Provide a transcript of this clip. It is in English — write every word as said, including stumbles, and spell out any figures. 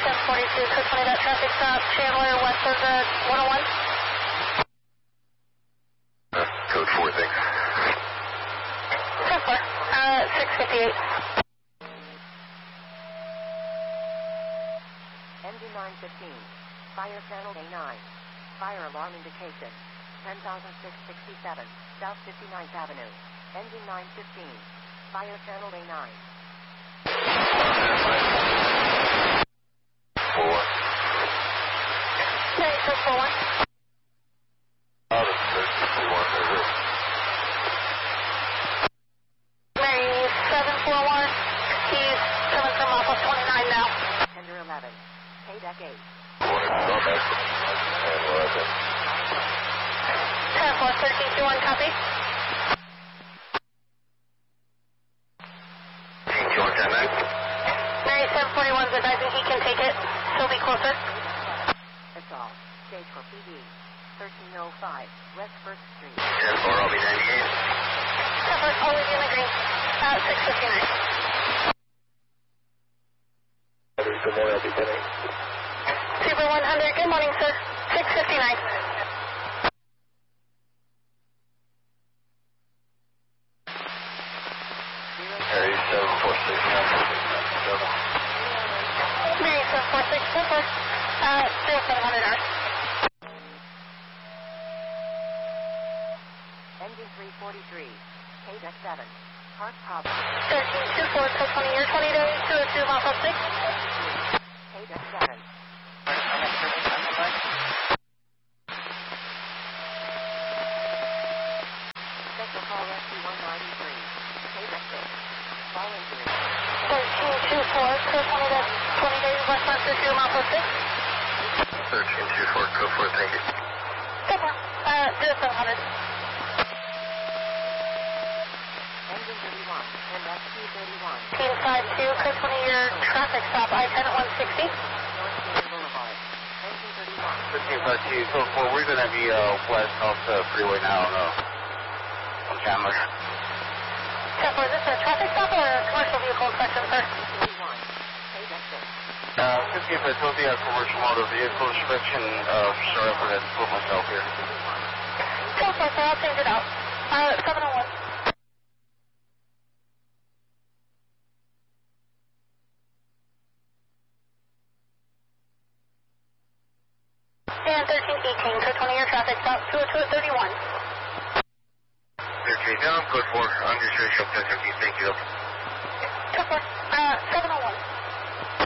seven forty-two, code twenty, that traffic stop, Chandler, west of the one oh one. Uh, code four, thanks. ten four, uh, six fifty-eight. Engine nine fifteen, fire channel A nine, fire alarm indication, ten thousand six hundred sixty-seven, South fifty-ninth Avenue. Engine nine fifteen, fire channel A nine. Four. nine six four one. Out of thirty-two, one, over. Mary seven four one, he's coming from off of twenty-nine now. Tender eleven, K deck eight. One, go back. And eleven. ten four, thirteen two one, copy. thirteen two one, ten nine. Mary seven forty-one's advising he can take it. He'll be closer. That's all. Stage for P D, thirteen oh five, West first Street. ten four, I'll be ninety-eight. ten four, always in the green. Uh, six fifty-nine. Good morning, I'll be ten eight. Super one hundred, good morning, sir. six fifty-nine. Harry seven four six nine. Mary seven four six, ten four. Uh, zero seven hundred hours. Engine three forty-three, K deck seven, Park Pop. thirteen two four, code twenty, year twenty days, two oh two, mile six. K deck seven. Special call rescue one ninety-three, K deck six, fall injury. thirteen two four, code twenty, that's twenty days, west one two two, mile six. thirteen two four, code four, thank you. ten four, uh, zero seven hundred. Engine thirty-one, and S Q thirty-one. Team five two, code twenty, your traffic stop, I ten at one sixty. North State Boulevard. Engine thirty-one. fifteen five two, code four, we're going to be uh, west off the freeway now on, uh, on Chandler. ten four, is this a traffic stop or a commercial vehicle inspection, sir? thirty-one, K deck six. Uh, fifteen five two, the commercial motor vehicle inspection. Uh, sorry, I forgot to put myself here. ten four, sir, I'll change it out. Uh, seven oh one. And thirteen eighteen, code twenty, your traffic stop, two oh two at thirty-one. thirteen down, code four, I'm just ready to ten fifteen, thank you. ten four, uh, seven